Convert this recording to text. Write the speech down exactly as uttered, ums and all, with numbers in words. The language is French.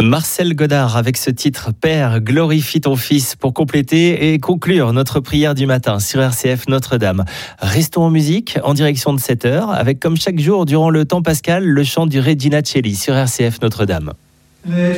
Marcel Godard avec ce titre « Père, glorifie ton Fils » pour compléter et conclure notre prière du matin sur R C F Notre-Dame. Restons en musique, en direction de sept heures, avec comme chaque jour durant le temps pascal, le chant du Regina Coeli sur R C F Notre-Dame.